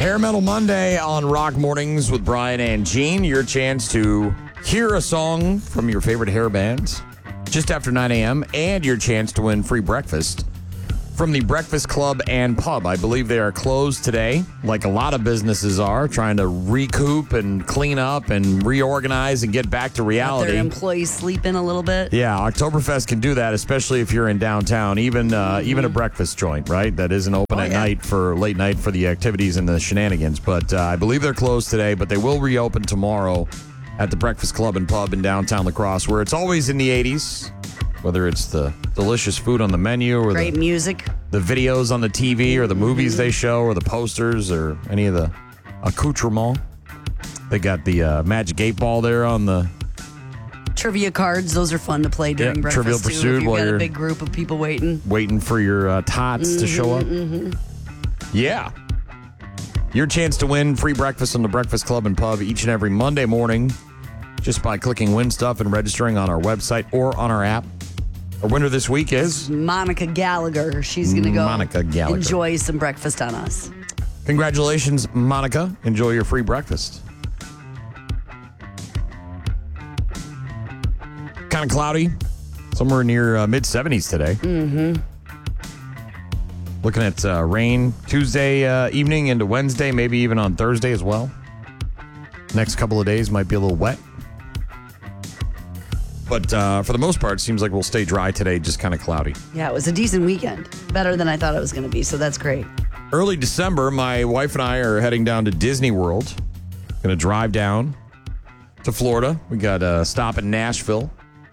Hair Metal Monday on Rock Mornings with Brian and Gene. Your chance to hear a song from your favorite hair bands just after 9 a.m. and your chance to win free breakfast from the Breakfast Club and Pub. I believe they are closed today, like a lot of businesses are, trying to recoup and clean up and reorganize and get back to reality. Let their employees sleep in a little bit. Yeah, Oktoberfest can do that, especially if you're in downtown, even a breakfast joint, right? That isn't open at night for late night for the activities and the shenanigans. But I believe they're closed today, but they will reopen tomorrow at the Breakfast Club and Pub in downtown La Crosse, where it's always in the 80s. Whether it's the delicious food on the menu or great music, the videos on the TV or the movies they show or the posters or any of the accoutrements. They got the Magic 8 Ball there on the trivia cards. Those are fun to play during breakfast. Trivial Pursuit Pursuit. If you've got a big group of people waiting for your tots to show up. Yeah. Your chance to win free breakfast on the Breakfast Club and Pub each and every Monday morning just by clicking Win Stuff and registering on our website or on our app. Our winner this week is Monica Gallagher. She's going to go enjoy some breakfast on us. Congratulations, Monica. Enjoy your free breakfast. Kind of cloudy. Somewhere near mid-70s today. Looking at rain Tuesday evening into Wednesday, maybe even on Thursday as well. Next couple of days might be a little wet. But for the most part, it seems like we'll stay dry today, just kind of cloudy. Yeah, it was a decent weekend. Better than I thought it was going to be, so that's great. Early December, my wife and I are heading down to Disney World. Going to drive down to Florida. We got a stop in Nashville.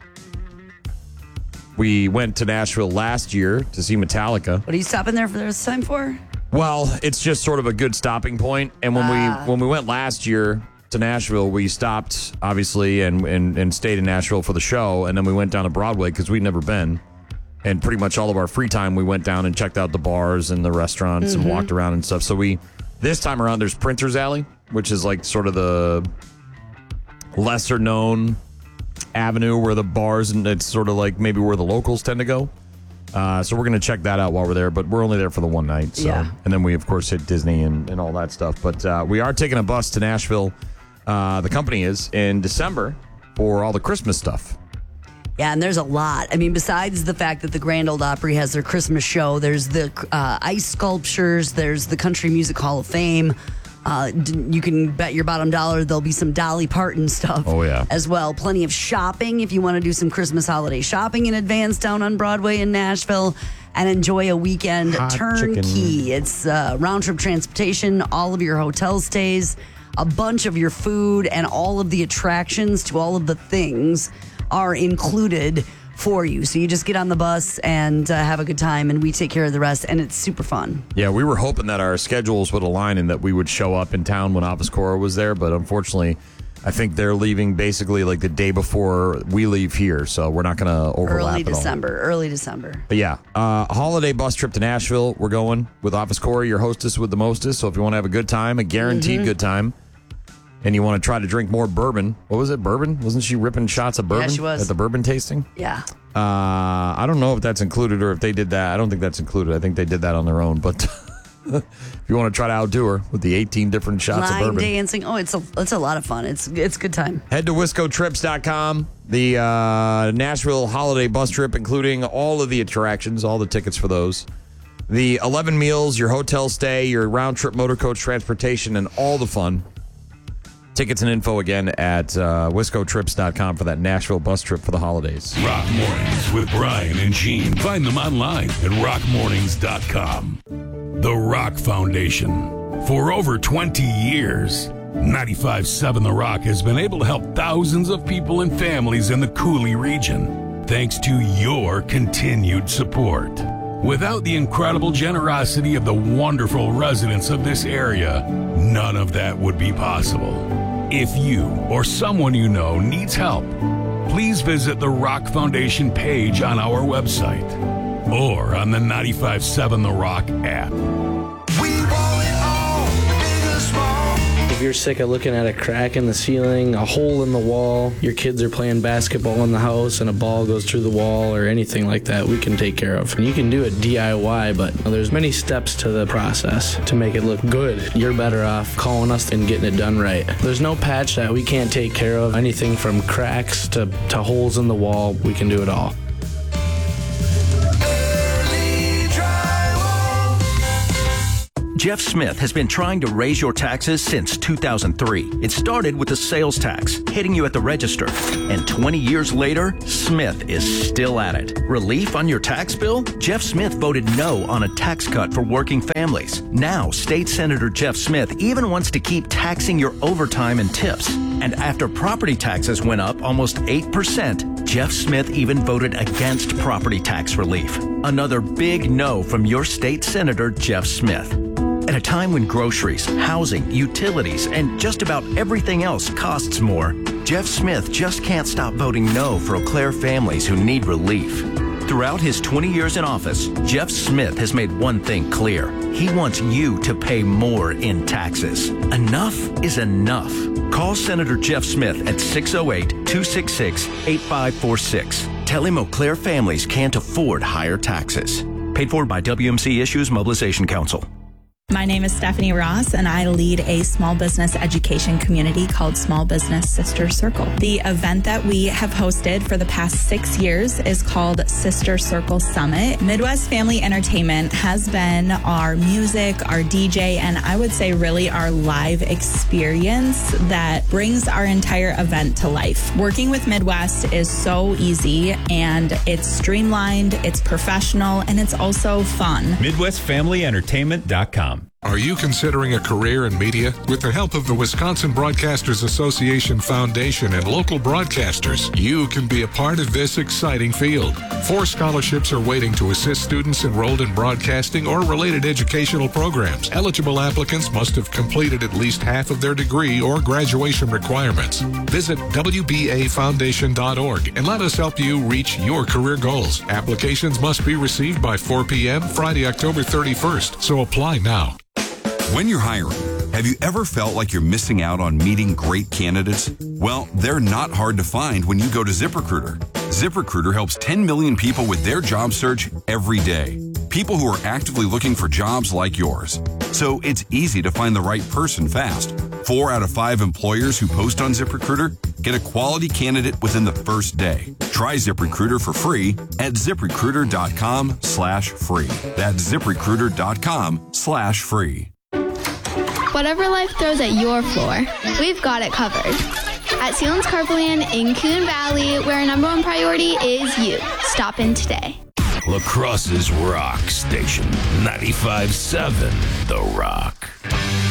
We went to Nashville last year to see Metallica. What are you stopping there for this time for? Well, it's just sort of a good stopping point. And when we went last year to Nashville, we stopped, obviously, and stayed in Nashville for the show. And then we went down to Broadway because we'd never been. And pretty much all of our free time, we went down and checked out the bars and the restaurants and walked around and stuff. So this time around, there's Printer's Alley, which is like sort of the lesser known avenue where the bars, and it's sort of like maybe where the locals tend to go. So we're going to check that out while we're there, but we're only there for the one night. So. Yeah. And then we, of course, hit Disney and all that stuff. But we are taking a bus to Nashville. The company is in December for all the Christmas stuff. Yeah, and there's a lot. I mean, besides the fact that the Grand Ole Opry has their Christmas show, there's the ice sculptures, there's the Country Music Hall of Fame. You can bet your bottom dollar there'll be some Dolly Parton stuff as well. Plenty of shopping if you want to do some Christmas holiday shopping in advance down on Broadway in Nashville and enjoy a weekend turnkey. It's round-trip transportation, all of your hotel stays, a bunch of your food, and all of the attractions to all of the things are included for you. So you just get on the bus and have a good time, and we take care of the rest, and it's super fun. Yeah, we were hoping that our schedules would align and that we would show up in town when Office Cora was there, but unfortunately, I think they're leaving basically like the day before we leave here, so we're not going to overlap Early December. But yeah, holiday bus trip to Nashville. We're going with Office Cora, your hostess with the mostest, so if you want to have a good time, a guaranteed good time, and you want to try to drink more bourbon. What was it, bourbon? Wasn't she ripping shots of bourbon she was. at the bourbon tasting? Yeah. I don't know if that's included or if they did that. I don't think that's included. I think they did that on their own. But if you want to try to outdo her with the 18 different shots of bourbon. Line dancing. Oh, it's a lot of fun. It's a good time. Head to WiscoTrips.com. The Nashville holiday bus trip, including all of the attractions, all the tickets for those. The 11 meals, your hotel stay, your round-trip motor coach transportation, and all the fun. Tickets and info again at WiscoTrips.com for that Nashville bus trip for the holidays. Rock Mornings with Brian and Gene. Find them online at rockmornings.com. The Rock Foundation. For over 20 years, 95.7 The Rock has been able to help thousands of people and families in the Cooley region, thanks to your continued support. Without the incredible generosity of the wonderful residents of this area, none of that would be possible. If you or someone you know needs help, please visit the Rock Foundation page on our website or on the 95.7 The Rock app. We want it all, big or small. If you're sick of looking at a crack in the ceiling, a hole in the wall, your kids are playing basketball in the house and a ball goes through the wall or anything like that, we can take care of. And you can do it DIY, but there's many steps to the process to make it look good. You're better off calling us and getting it done right. There's no patch that we can't take care of. Anything from cracks to holes in the wall, we can do it all. Jeff Smith has been trying to raise your taxes since 2003. It started with the sales tax, hitting you at the register. And 20 years later, Smith is still at it. Relief on your tax bill? Jeff Smith voted no on a tax cut for working families. Now, State Senator Jeff Smith even wants to keep taxing your overtime and tips. And after property taxes went up almost 8%, Jeff Smith even voted against property tax relief. Another big no from your state senator, Jeff Smith. At a time when groceries, housing, utilities, and just about everything else costs more, Jeff Smith just can't stop voting no for Eau Claire families who need relief. Throughout his 20 years in office, Jeff Smith has made one thing clear. He wants you to pay more in taxes. Enough is enough. Call Senator Jeff Smith at 608-266-8546. Tell him Eau Claire families can't afford higher taxes. Paid for by WMC Issues Mobilization Council. My name is Stephanie Ross, and I lead a small business education community called Small Business Sister Circle. The event that we have hosted for the past 6 years is called Sister Circle Summit. Midwest Family Entertainment has been our music, our DJ, and I would say really our live experience that brings our entire event to life. Working with Midwest is so easy, and it's streamlined, it's professional, and it's also fun. MidwestFamilyEntertainment.com. Are you considering a career in media? With the help of the Wisconsin Broadcasters Association Foundation and local broadcasters, you can be a part of this exciting field. 4 scholarships are waiting to assist students enrolled in broadcasting or related educational programs. Eligible applicants must have completed at least half of their degree or graduation requirements. Visit WBAFoundation.org and let us help you reach your career goals. Applications must be received by 4 p.m. Friday, October 31st, so apply now. When you're hiring, have you ever felt like you're missing out on meeting great candidates? Well, they're not hard to find when you go to ZipRecruiter. ZipRecruiter helps 10 million people with their job search every day. People who are actively looking for jobs like yours. So it's easy to find the right person fast. 4 out of 5 employers who post on ZipRecruiter get a quality candidate within the first day. Try ZipRecruiter for free at ZipRecruiter.com/free. That's ZipRecruiter.com/free. Whatever life throws at your floor, we've got it covered. At Sealands Carpoland in Coon Valley, where our number one priority is you. Stop in today. La Crosse's Rock Station, 95.7 The Rock.